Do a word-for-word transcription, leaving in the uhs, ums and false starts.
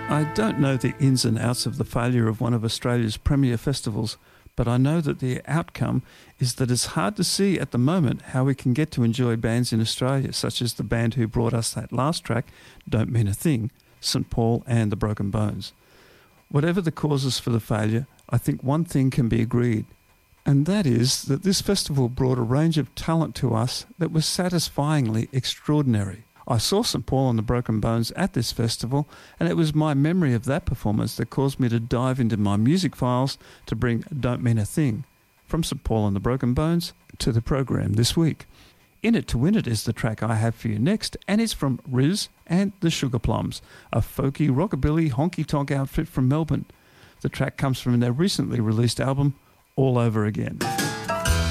I don't know the ins and outs of the failure of one of Australia's premier festivals, but I know that the outcome is that it's hard to see at the moment how we can get to enjoy bands in Australia, such as the band who brought us that last track, Don't Mean a Thing, Saint Paul and the Broken Bones. Whatever the causes for the failure, I think one thing can be agreed, and that is that this festival brought a range of talent to us that was satisfyingly extraordinary. I saw Saint Paul and the Broken Bones at this festival, and it was my memory of that performance that caused me to dive into my music files to bring Don't Mean a Thing from Saint Paul and the Broken Bones to the program this week. In It to Win It is the track I have for you next, and it's from Riz and the Sugar Plums, a folky rockabilly honky-tonk outfit from Melbourne. The track comes from their recently released album, All Over Again.